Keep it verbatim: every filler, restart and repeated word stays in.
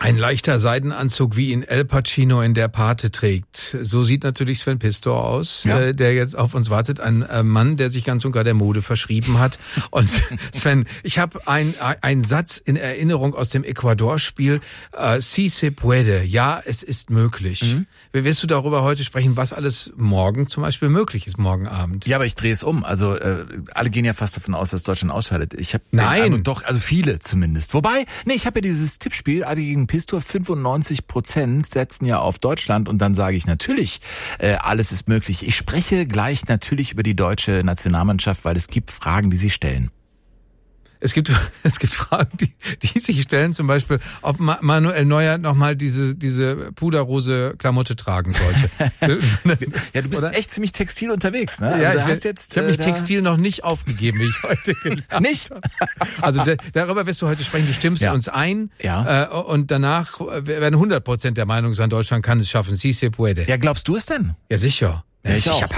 Ein leichter Seidenanzug, wie ihn El Pacino in Der Pate trägt. So sieht natürlich Sven Pistor aus, ja. äh, der jetzt auf uns wartet. Ein äh, Mann, der sich ganz und gar der Mode verschrieben hat. Und Sven, ich habe ein, ein Satz in Erinnerung aus dem Ecuador-Spiel. Äh, Si se puede. Ja, es ist möglich. Mhm. Wirst du darüber heute sprechen, was alles morgen zum Beispiel möglich ist, morgen Abend? Ja, aber ich drehe es um. Also äh, alle gehen ja fast davon aus, dass Deutschland ausscheidet. Ich habe Nein, doch, also viele zumindest. Wobei, nee, ich habe ja dieses Tippspiel, Adi gegen Pistor, fünfundneunzig Prozent setzen ja auf Deutschland und dann sage ich natürlich, äh, alles ist möglich. Ich spreche gleich natürlich über die deutsche Nationalmannschaft, weil es gibt Fragen, die sie stellen. Es gibt, es gibt Fragen, die, die sich stellen, zum Beispiel, ob Manuel Neuer nochmal diese, diese puderrose Klamotte tragen sollte. Ja, du bist Oder? echt ziemlich textil unterwegs, ne? Ja, also, ich, hast jetzt, ich habe mich äh, Textil noch nicht aufgegeben, wie ich heute gelernt habe. Nicht? Also da, darüber wirst du heute sprechen. Du stimmst ja. uns ein. Ja. Äh, und danach werden hundert Prozent der Meinung sein, Deutschland kann es schaffen. Si se puede. Ja, glaubst du es denn? Ja, sicher. Ja, ich, ich auch. habe